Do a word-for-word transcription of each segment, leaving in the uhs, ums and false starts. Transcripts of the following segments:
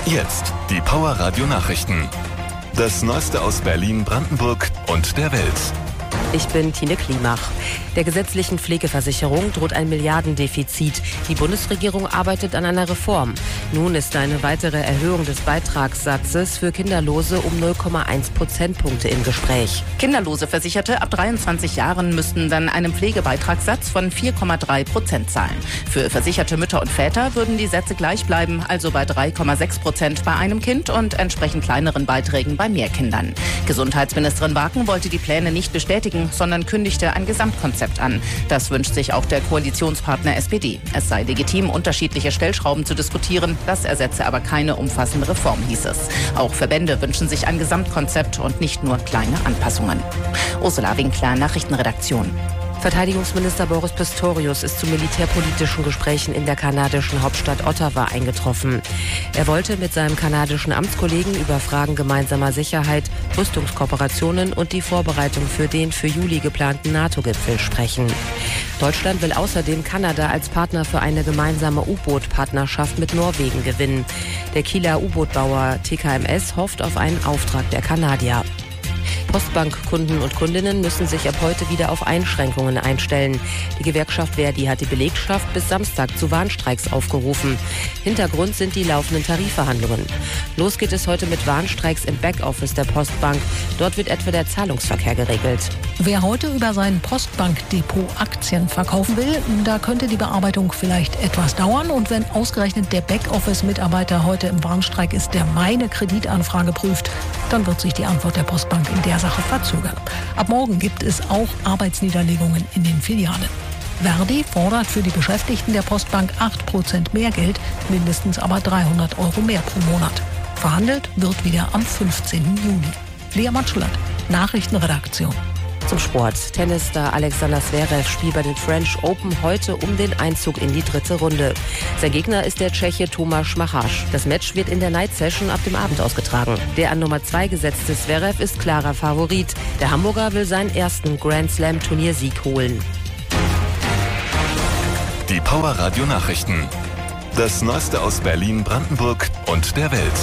Jetzt die Power Radio Nachrichten. Das Neueste aus Berlin, Brandenburg und der Welt. Ich bin Tine Klimach. Der gesetzlichen Pflegeversicherung droht ein Milliardendefizit. Die Bundesregierung arbeitet an einer Reform. Nun ist eine weitere Erhöhung des Beitragssatzes für Kinderlose um null Komma eins Prozentpunkte im Gespräch. Kinderlose Versicherte ab dreiundzwanzig Jahren müssten dann einen Pflegebeitragssatz von vier Komma drei Prozent zahlen. Für versicherte Mütter und Väter würden die Sätze gleich bleiben, also bei drei Komma sechs Prozent bei einem Kind und entsprechend kleineren Beiträgen bei mehr Kindern. Gesundheitsministerin Waken wollte die Pläne nicht bestätigen, sondern kündigte ein Gesamtkonzept an. Das wünscht sich auch der Koalitionspartner S P D. Es sei legitim, unterschiedliche Stellschrauben zu diskutieren. Das ersetze aber keine umfassende Reform, hieß es. Auch Verbände wünschen sich ein Gesamtkonzept und nicht nur kleine Anpassungen. Ursula Winkler, Nachrichtenredaktion. Verteidigungsminister Boris Pistorius ist zu militärpolitischen Gesprächen in der kanadischen Hauptstadt Ottawa eingetroffen. Er wollte mit seinem kanadischen Amtskollegen über Fragen gemeinsamer Sicherheit, Rüstungskooperationen und die Vorbereitung für den für Juli geplanten NATO-Gipfel sprechen. Deutschland will außerdem Kanada als Partner für eine gemeinsame U-Boot-Partnerschaft mit Norwegen gewinnen. Der Kieler U-Boot-Bauer T K M S hofft auf einen Auftrag der Kanadier. Postbank-Kunden und Kundinnen müssen sich ab heute wieder auf Einschränkungen einstellen. Die Gewerkschaft Verdi hat die Belegschaft bis Samstag zu Warnstreiks aufgerufen. Hintergrund sind die laufenden Tarifverhandlungen. Los geht es heute mit Warnstreiks im Backoffice der Postbank. Dort wird etwa der Zahlungsverkehr geregelt. Wer heute über sein Postbankdepot Aktien verkaufen will, da könnte die Bearbeitung vielleicht etwas dauern. Und wenn ausgerechnet der Backoffice-Mitarbeiter heute im Warnstreik ist, der meine Kreditanfrage prüft, dann wird sich die Antwort der Postbank in der Sache verzögern. Ab morgen gibt es auch Arbeitsniederlegungen in den Filialen. Verdi fordert für die Beschäftigten der Postbank acht Prozent mehr Geld, mindestens aber dreihundert Euro mehr pro Monat. Verhandelt wird wieder am fünfzehnten Juli. Lea Matschullat, Nachrichtenredaktion. Zum Sport. Tennisstar Alexander Zverev spielt bei den French Open heute um den Einzug in die dritte Runde. Sein Gegner ist der Tscheche Tomáš Machaš. Das Match wird in der Night Session ab dem Abend ausgetragen. Der an Nummer zwei gesetzte Zverev ist klarer Favorit. Der Hamburger will seinen ersten Grand Slam Turniersieg holen. Die Power Radio Nachrichten. Das Neueste aus Berlin, Brandenburg und der Welt.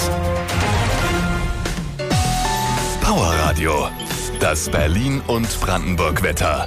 Power Radio. Das Berlin- und Brandenburg-Wetter.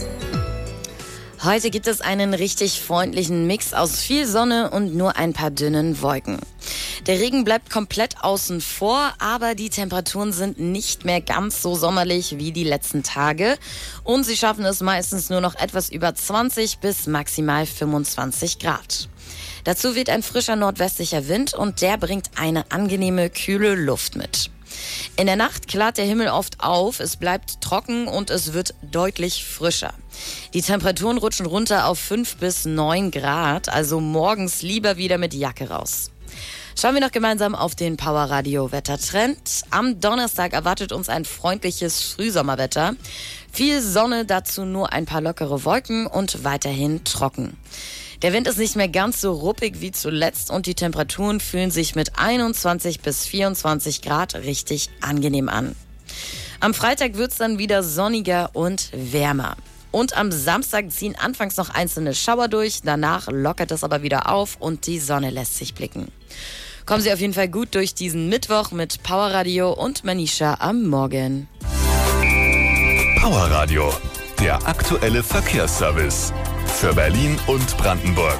Heute gibt es einen richtig freundlichen Mix aus viel Sonne und nur ein paar dünnen Wolken. Der Regen bleibt komplett außen vor, aber die Temperaturen sind nicht mehr ganz so sommerlich wie die letzten Tage. Und sie schaffen es meistens nur noch etwas über zwanzig bis maximal fünfundzwanzig Grad. Dazu weht ein frischer nordwestlicher Wind und der bringt eine angenehme, kühle Luft mit. In der Nacht klart der Himmel oft auf, es bleibt trocken und es wird deutlich frischer. Die Temperaturen rutschen runter auf fünf bis neun Grad, also morgens lieber wieder mit Jacke raus. Schauen wir noch gemeinsam auf den Power Radio Wettertrend. Am Donnerstag erwartet uns ein freundliches Frühsommerwetter. Viel Sonne, dazu nur ein paar lockere Wolken und weiterhin trocken. Der Wind ist nicht mehr ganz so ruppig wie zuletzt und die Temperaturen fühlen sich mit einundzwanzig bis vierundzwanzig Grad richtig angenehm an. Am Freitag wird's dann wieder sonniger und wärmer. Und am Samstag ziehen anfangs noch einzelne Schauer durch, danach lockert es aber wieder auf und die Sonne lässt sich blicken. Kommen Sie auf jeden Fall gut durch diesen Mittwoch mit Power Radio und Manisha am Morgen. Power Radio, der aktuelle Verkehrsservice. Für Berlin und Brandenburg.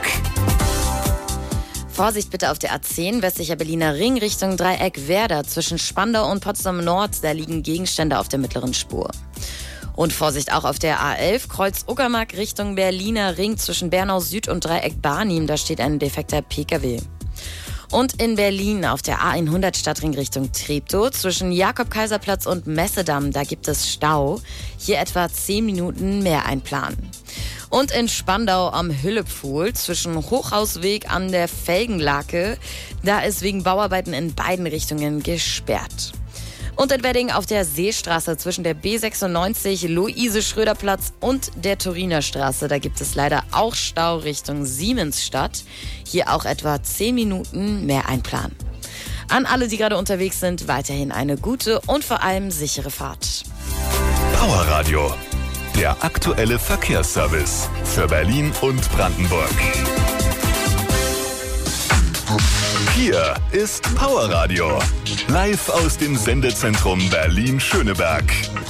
Vorsicht bitte auf der A zehn, westlicher Berliner Ring Richtung Dreieck Werder. Zwischen Spandau und Potsdam Nord, da liegen Gegenstände auf der mittleren Spur. Und Vorsicht auch auf der A elf, Kreuz Uckermark Richtung Berliner Ring zwischen Bernau Süd und Dreieck Barnim. Da steht ein defekter P K W. Und in Berlin auf der A hundert Stadtring Richtung Treptow zwischen Jakob-Kaiser-Platz und Messedamm, da gibt es Stau. Hier etwa zehn Minuten mehr einplanen. Und in Spandau am Hüllepfuhl zwischen Hochhausweg an der Felgenlake, da ist wegen Bauarbeiten in beiden Richtungen gesperrt. Und in Wedding auf der Seestraße zwischen der B sechsundneunzig, Luise-Schröder-Platz und der Turiner Straße, da gibt es leider auch Stau Richtung Siemensstadt. Hier auch etwa zehn Minuten mehr einplanen. An alle, die gerade unterwegs sind, weiterhin eine gute und vor allem sichere Fahrt. Power Radio, der aktuelle Verkehrsservice für Berlin und Brandenburg. Hier ist Power Radio. Live aus dem Sendezentrum Berlin-Schöneberg.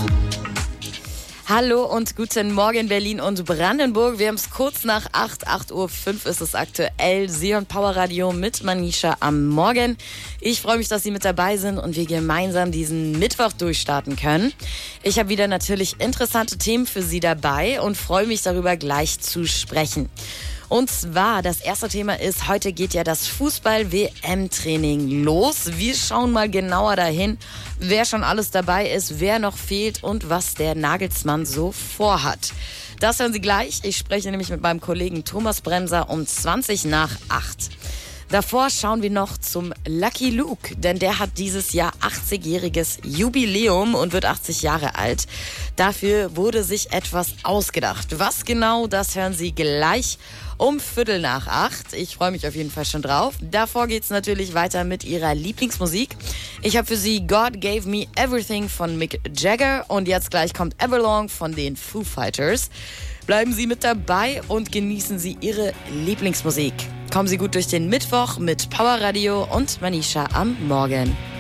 Hallo und guten Morgen Berlin und Brandenburg. Wir haben es kurz nach acht, acht Uhr fünf ist es aktuell. Sie hören Power Radio mit Manisha am Morgen. Ich freue mich, dass Sie mit dabei sind und wir gemeinsam diesen Mittwoch durchstarten können. Ich habe wieder natürlich interessante Themen für Sie dabei und freue mich darüber gleich zu sprechen. Und zwar, das erste Thema ist, heute geht ja das Fußball-W M-Training los. Wir schauen mal genauer dahin, wer schon alles dabei ist, wer noch fehlt und was der Nagelsmann so vorhat. Das hören Sie gleich. Ich spreche nämlich mit meinem Kollegen Thomas Bremser um zwanzig nach acht. Davor schauen wir noch zum Lucky Luke, denn der hat dieses Jahr achtzigjähriges Jubiläum und wird achtzig Jahre alt. Dafür wurde sich etwas ausgedacht. Was genau, das hören Sie gleich um Viertel nach acht. Ich freue mich auf jeden Fall schon drauf. Davor geht's natürlich weiter mit Ihrer Lieblingsmusik. Ich habe für Sie God Gave Me Everything von Mick Jagger und jetzt gleich kommt Everlong von den Foo Fighters. Bleiben Sie mit dabei und genießen Sie Ihre Lieblingsmusik. Kommen Sie gut durch den Mittwoch mit Power Radio und Manisha am Morgen.